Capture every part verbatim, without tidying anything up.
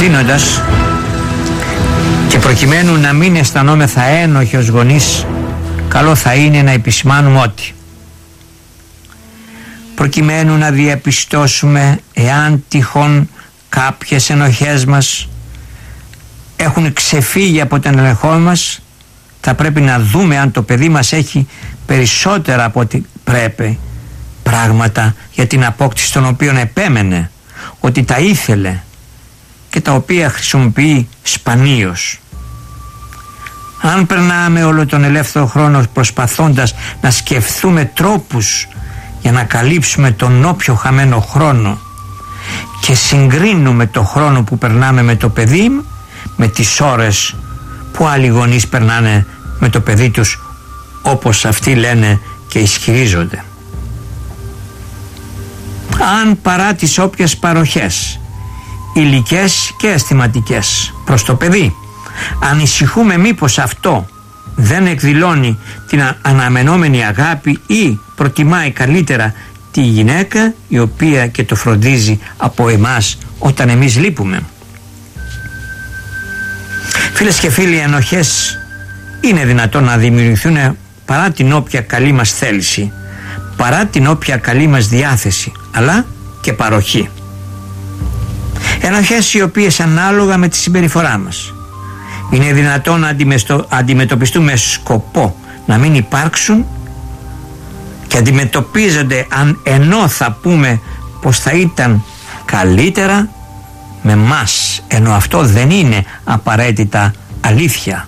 Κλείνοντας, και προκειμένου να μην αισθανόμεθα ένοχοι ως γονείς, καλό θα είναι να επισημάνουμε ότι προκειμένου να διαπιστώσουμε εάν τυχόν κάποιες ενοχές μας έχουν ξεφύγει από τον ελεγχό μας, θα πρέπει να δούμε αν το παιδί μας έχει περισσότερα από ό,τι πρέπει πράγματα για την απόκτηση των οποίων επέμενε, ότι τα ήθελε και τα οποία χρησιμοποιεί σπανίως. Αν περνάμε όλο τον ελεύθερο χρόνο προσπαθώντας να σκεφτούμε τρόπους για να καλύψουμε τον όποιο χαμένο χρόνο και συγκρίνουμε το χρόνο που περνάμε με το παιδί με τις ώρες που άλλοι γονείς περνάνε με το παιδί τους, όπως αυτοί λένε και ισχυρίζονται, αν παρά τις όποιες παροχές υλικές και αισθηματικές προς το παιδί ανησυχούμε μήπως αυτό δεν εκδηλώνει την αναμενόμενη αγάπη ή προτιμάει καλύτερα τη γυναίκα η οποία και το φροντίζει από εμάς όταν εμείς λείπουμε. Φίλες και φίλοι, οι ενοχές είναι δυνατόν να δημιουργηθούν παρά την όποια καλή μας θέληση, παρά την όποια καλή μας διάθεση, αλλά και παροχή. Ενοχές οι οποίες ανάλογα με τη συμπεριφορά μας είναι δυνατόν να αντιμετωπιστούν με σκοπό να μην υπάρξουν και αντιμετωπίζονται αν ενώ θα πούμε πως θα ήταν καλύτερα με μας, ενώ αυτό δεν είναι απαραίτητα αλήθεια.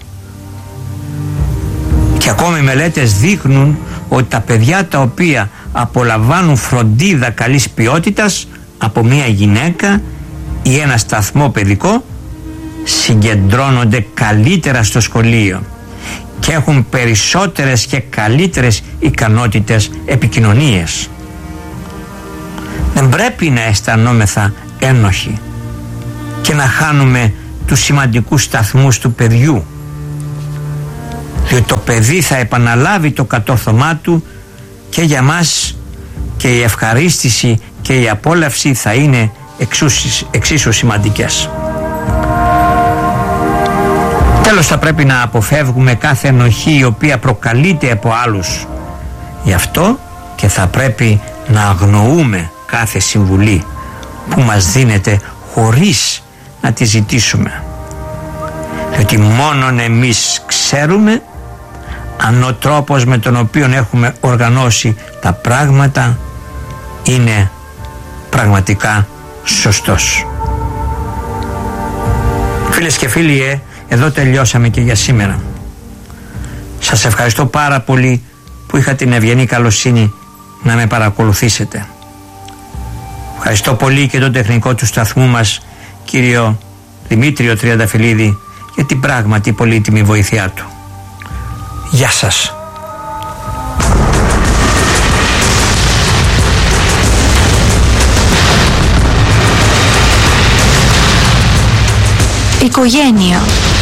Και ακόμη μελέτες δείχνουν ότι τα παιδιά τα οποία απολαμβάνουν φροντίδα καλής ποιότητας από μια γυναίκα ή ένα σταθμό παιδικό συγκεντρώνονται καλύτερα στο σχολείο και έχουν περισσότερες και καλύτερες ικανότητες επικοινωνίας. Δεν πρέπει να αισθανόμεθα ένοχοι και να χάνουμε τους σημαντικούς σταθμούς του παιδιού, διότι το παιδί θα επαναλάβει το κατόρθωμά του και για μας και η ευχαρίστηση και η απόλαυση θα είναι εξίσου, εξίσου σημαντικές. Τέλος, θα πρέπει να αποφεύγουμε κάθε ενοχή η οποία προκαλείται από άλλους. Γι' αυτό και θα πρέπει να αγνοούμε κάθε συμβουλή που μας δίνεται χωρίς να τη ζητήσουμε, διότι μόνον εμείς ξέρουμε αν ο τρόπος με τον οποίο έχουμε οργανώσει τα πράγματα είναι πραγματικά σωστός. Φίλες και φίλοι, ε, εδώ τελειώσαμε και για σήμερα. Σας ευχαριστώ πάρα πολύ που είχα την ευγενή καλοσύνη να με παρακολουθήσετε. Ευχαριστώ πολύ και τον τεχνικό του σταθμού μας, κύριο Δημήτριο Τριανταφυλλίδη, για την πράγματι πολύτιμη βοήθειά του. Γεια σας. Οικογένεια.